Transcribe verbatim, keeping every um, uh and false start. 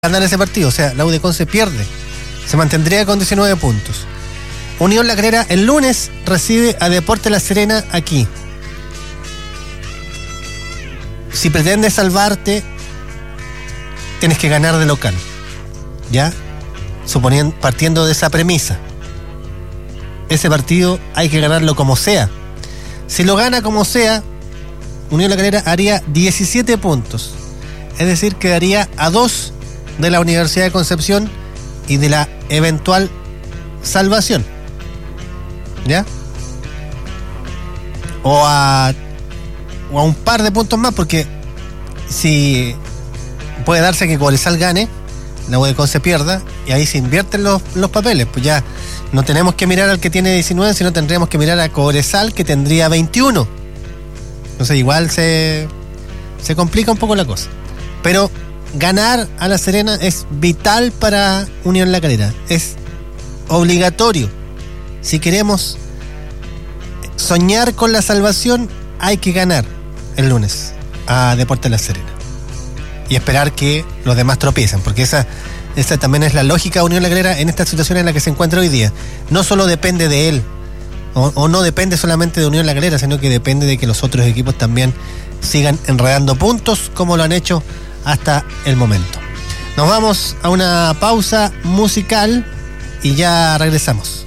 ganar ese partido, o sea, la U de Conce pierde, se mantendría con diecinueve puntos. Unión La Calera el lunes recibe a Deportes La Serena aquí. Si pretendes salvarte, tienes que ganar de local, ¿ya? Suponiendo, partiendo de esa premisa. Ese partido hay que ganarlo como sea. Si lo gana como sea, Unión La Calera haría diecisiete puntos. Es decir, quedaría a dos de la Universidad de Concepción y de la eventual salvación, ¿ya? O a, o a un par de puntos más, porque si puede darse que Cobresal gane, la U de Conce pierda, y ahí se invierten los, los papeles, pues ya no tenemos que mirar al que tiene diecinueve, sino tendríamos que mirar a Cobresal, que tendría veintiuno. Entonces igual se, se complica un poco la cosa. Pero ganar a La Serena es vital para Unión La Calera, es obligatorio. Si queremos soñar con la salvación, hay que ganar el lunes a Deportes La Serena y esperar que los demás tropiecen, porque esa, esa también es la lógica de Unión La Calera en esta situación en la que se encuentra hoy día. No solo depende de él, o, o no depende solamente de Unión La Calera, sino que depende de que los otros equipos también sigan enredando puntos como lo han hecho hasta el momento. Nos vamos a una pausa musical y ya regresamos.